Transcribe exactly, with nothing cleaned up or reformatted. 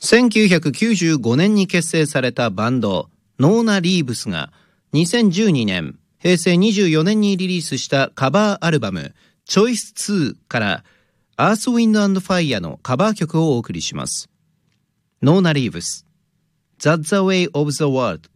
せんきゅうひゃくきゅうじゅうごねんに結成されたバンドノーナ・リーブスがにせんじゅうにねんへいせいにじゅうよねんにリリースしたカバーアルバムチョイスツーからアース・ウィンド・アンド・ファイヤのカバー曲をお送りします。ノーナ・リーブス That's the way of the world